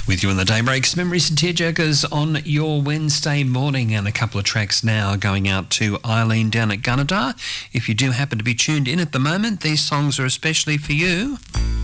With you on the Daybreaks, memories and tearjerkers on your Wednesday morning, and a couple of tracks now going out to Eileen down at Gunnedah. If you do happen to be tuned in at the moment, these songs are especially for you.